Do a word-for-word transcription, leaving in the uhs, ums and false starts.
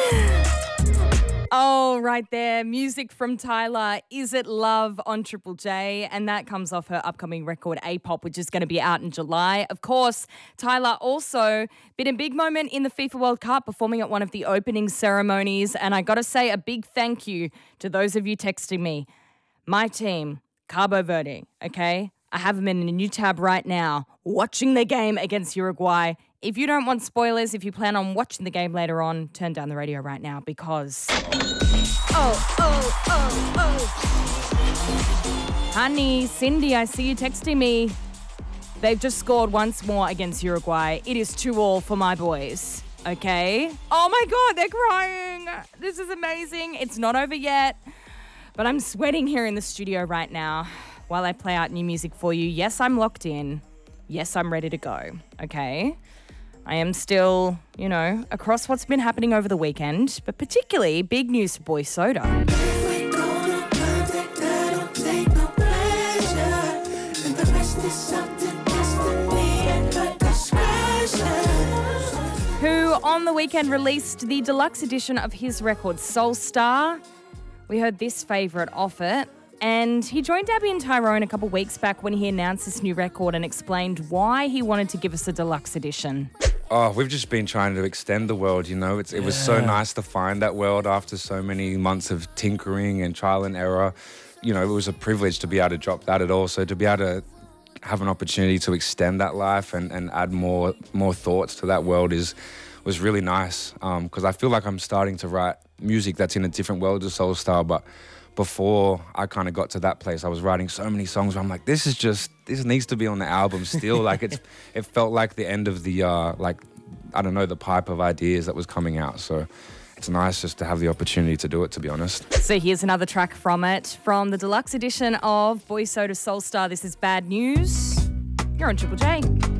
Oh, right there. Music from Tyla, Is It Love on Triple J. And that comes off her upcoming record, A-Pop, which is going to be out in July. Of course, Tyla also been a big moment in the FIFA World Cup, performing at one of the opening ceremonies. And I got to say a big thank you to those of you texting me. My team, Cabo Verde, okay? I have them in a new tab right now, watching the game against Uruguay. If you don't want spoilers, if you plan on watching the game later on, turn down the radio right now because... Oh, oh, oh, oh. Honey, Cindy, I see you texting me. They've just scored once more against Uruguay. It is two all for my boys, okay? Oh my God, they're crying. This is amazing. It's not over yet, but I'm sweating here in the studio right now while I play out new music for you. Yes, I'm locked in. Yes, I'm ready to go, okay? I am still, you know, across what's been happening over the weekend, but particularly big news for Boy Soda. Who on the weekend released the deluxe edition of his record, Soul Star. We heard this favourite off it. And he joined Abby and Tyrone a couple weeks back when he announced this new record and explained why he wanted to give us a deluxe edition. Oh, we've just been trying to extend the world, you know. It's, it was so nice to find that world after so many months of tinkering and trial and error. You know, it was a privilege to be able to drop that at all. So to be able to have an opportunity to extend that life and, and add more more thoughts to that world is was really nice. Because um, I feel like I'm starting to write music that's in a different world to Soul Star, but before I kind of got to that place, I was writing so many songs where I'm like, this is just, this needs to be on the album still. Like it's, it felt like the end of the, uh, like, I don't know, the pipe of ideas that was coming out. So it's nice just to have the opportunity to do it, to be honest. So here's another track from it, from the deluxe edition of Boy Soda Soul Star. This is Bad News. You're on Triple J.